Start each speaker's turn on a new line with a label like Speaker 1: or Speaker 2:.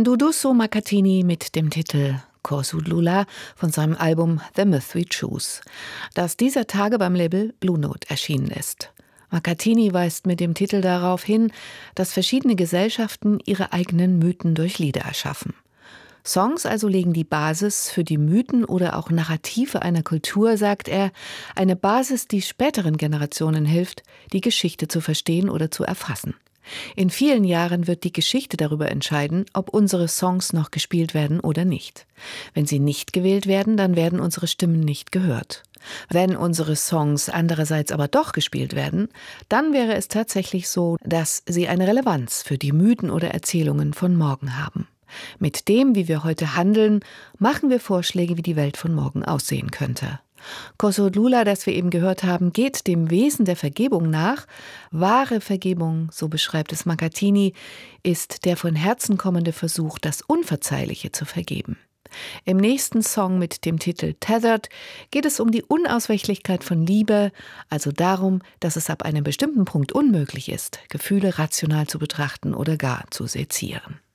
Speaker 1: Duduzo Makatini mit dem Titel Korsudlula von seinem Album The Myth We Choose, das dieser Tage beim Label Blue Note erschienen ist. Makatini weist mit dem Titel darauf hin, dass verschiedene Gesellschaften ihre eigenen Mythen durch Lieder erschaffen. Songs also legen die Basis für die Mythen oder auch Narrative einer Kultur, sagt er, eine Basis, die späteren Generationen hilft, die Geschichte zu verstehen oder zu erfassen. In vielen Jahren wird die Geschichte darüber entscheiden, ob unsere Songs noch gespielt werden oder nicht. Wenn sie nicht gewählt werden, dann werden unsere Stimmen nicht gehört. Wenn unsere Songs andererseits aber doch gespielt werden, dann wäre es tatsächlich so, dass sie eine Relevanz für die Mythen oder Erzählungen von morgen haben. Mit dem, wie wir heute handeln, machen wir Vorschläge, wie die Welt von morgen aussehen könnte. Korsudlula, das wir eben gehört haben, geht dem Wesen der Vergebung nach. Wahre Vergebung, so beschreibt es Makatini, ist der von Herzen kommende Versuch, das Unverzeihliche zu vergeben. Im nächsten Song mit dem Titel Tethered geht es um die Unausweichlichkeit von Liebe, also darum, dass es ab einem bestimmten Punkt unmöglich ist, Gefühle rational zu betrachten oder gar zu sezieren.